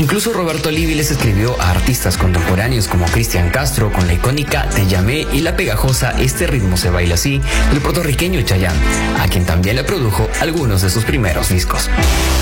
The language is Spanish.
Incluso Roberto Livi les escribió a artistas contemporáneos como Cristian Castro con la icónica Te llamé y la pegajosa Este ritmo se baila así del puertorriqueño Chayanne, a quien también le produjo algunos de sus primeros discos.